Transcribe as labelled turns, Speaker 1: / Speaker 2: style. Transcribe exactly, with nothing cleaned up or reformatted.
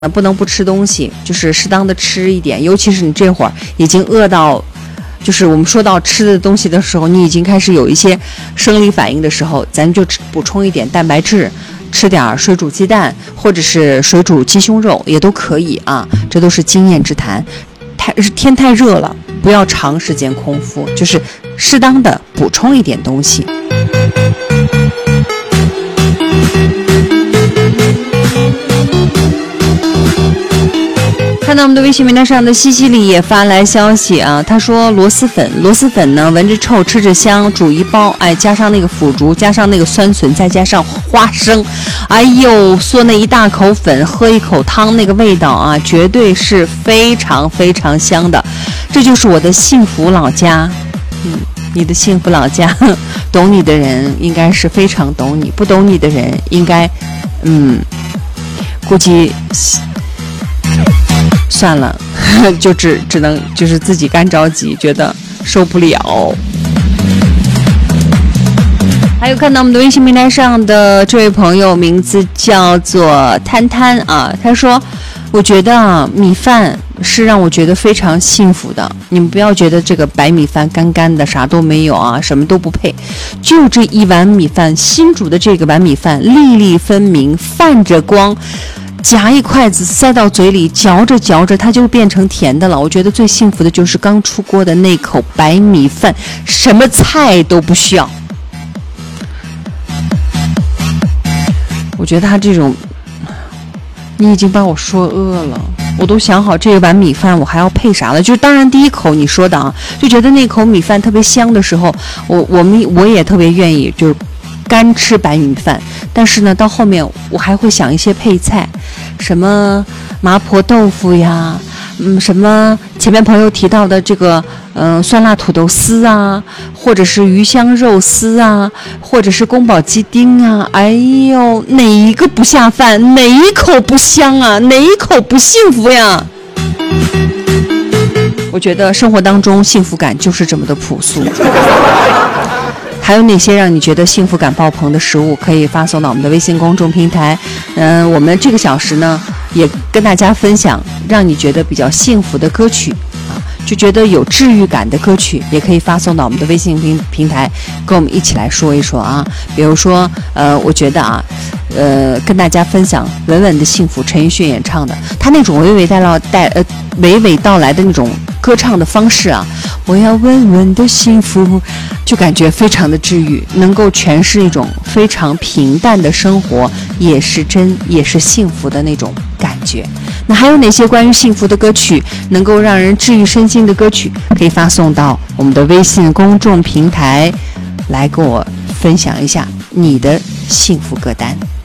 Speaker 1: 不能不吃东西，就是适当的吃一点，尤其是你这会儿已经饿到，就是我们说到吃的东西的时候，你已经开始有一些生理反应的时候，咱就补充一点蛋白质，吃点水煮鸡蛋或者是水煮鸡胸肉也都可以啊，这都是经验之谈。太天太热了，不要长时间空腹，就是适当的补充一点东西。看到我们的微信名单上的西西里也发来消息啊，他说螺蛳粉，螺蛳粉呢闻着臭吃着香，煮一包，哎，加上那个腐竹，加上那个酸笋，再加上花生，哎呦，嗦那一大口粉，喝一口汤，那个味道啊，绝对是非常非常香的。这就是我的幸福老家。嗯，你的幸福老家，懂你的人应该是非常懂你，不懂你的人应该，嗯，估计算了，就只只能就是自己干着急，觉得受不了。还有看到我们的微信平台上的这位朋友，名字叫做摊摊啊，他说我觉得啊，米饭是让我觉得非常幸福的。你们不要觉得这个白米饭干干的啥都没有啊，什么都不配，就这一碗米饭，新煮的这个碗米饭粒粒分明，泛着光，夹一筷子塞到嘴里，嚼着嚼着它就变成甜的了。我觉得最幸福的就是刚出锅的那口白米饭，什么菜都不需要。我觉得他这种，你已经把我说饿了，我都想好这碗米饭我还要配啥了。就当然第一口你说的啊，就觉得那口米饭特别香的时候，我我们我也特别愿意就是干吃白米饭。但是呢，到后面我还会想一些配菜，什么麻婆豆腐呀，嗯，什么前面朋友提到的这个，嗯、呃，酸辣土豆丝啊，或者是鱼香肉丝啊，或者是宫保鸡丁啊，哎呦，哪一个不下饭？哪一口不香啊？哪一口不幸福呀？我觉得生活当中幸福感就是这么的朴素。还有哪些让你觉得幸福感爆棚的食物，可以发送到我们的微信公众平台。嗯、呃，我们这个小时呢，也跟大家分享让你觉得比较幸福的歌曲啊，就觉得有治愈感的歌曲，也可以发送到我们的微信平平台，跟我们一起来说一说啊。比如说，呃，我觉得啊，呃，跟大家分享《稳稳的幸福》，陈奕迅演唱的，他那种娓娓带到带呃娓娓道来的那种歌唱的方式啊，我要稳稳的幸福，就感觉非常的治愈，能够诠释一种非常平淡的生活，也是真也是幸福的那种感觉。那还有哪些关于幸福的歌曲，能够让人治愈身心的歌曲，可以发送到我们的微信公众平台来跟我分享一下你的幸福歌单。